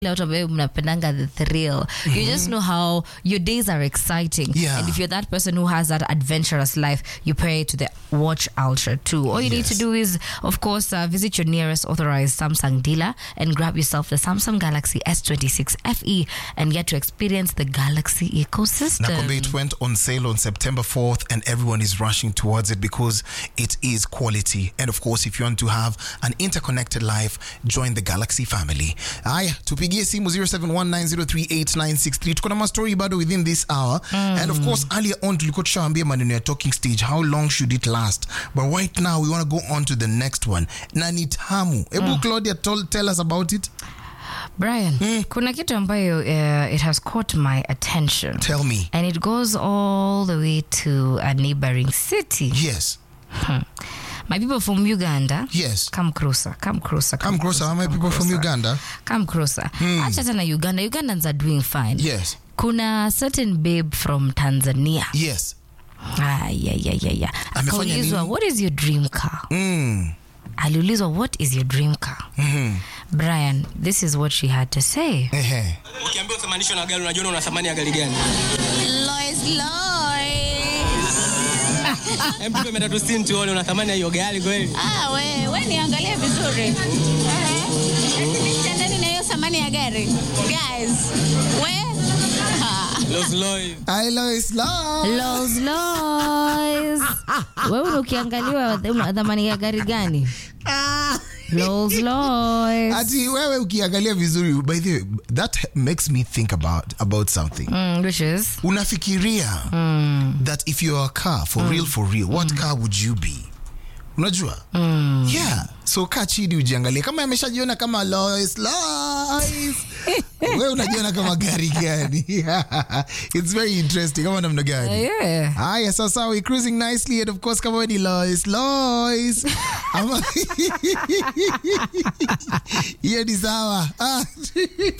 out of the thrill. You just know how your days are exciting. Yeah. And if you're that person who has that adventurous life, you pray to the Watch Ultra 2. All you need to do is, of course, visit your nearest authorized Samsung dealer and grab yourself the Samsung Galaxy S26 FE and get to experience the Galaxy ecosystem. Nakombe, it went on sale on September 4th and everyone is rushing towards it because it is quality. And of course, if you want to have an interconnected life, join the Galaxy family. Tupigie simu 0719038963. Tuko na story bado within this hour. And of course, earlier on tulikuwa tushaambia maneno ya talking stage, how long should it last? But right now we want to go on to the next one. Na ni tamu. Ebu Claudia, tell us about it. Brian, kuna kitu ambayo it has caught my attention. Tell me. And it goes all the way to a neighboring city. Yes. My people from Uganda. Yes. Come closer. Come closer. My people from Uganda. Come closer. Acha tena Uganda. Ugandans are doing fine. Yes. Kuna certain babe from Tanzania. Yes. Yeah. Akaulizwa, what is your dream car? Aliulizwa, what is your dream car? Brian, this is what she had to say. Ukiambiwa thamanisho na gari unajiona una thamani ya gari gani? Lois. Mpipe metatu sini tuone una thamani ya hiyo gari kweli? We niangalie vizuri. Nitendeni na hiyo thamani ya gari. Guys, Lois. I Lois. Wewe ukiangaliwa thamani ya gari gani? Lois. Ati wewe ukiangalia vizuri, by the way, that makes me think about something. Which is? Unafikiria that if you're a car, for real, what car would you be? Unajua? Yeah. So kaa chini ujiangalie. Kama ameshajiona kama Lois. Wewe unajiona kama gari gani? It's very interesting. Kama namna gani? Yeah. Haya, sasa we cruising nicely and of course kama ni Lois. Hiyo ni sawa.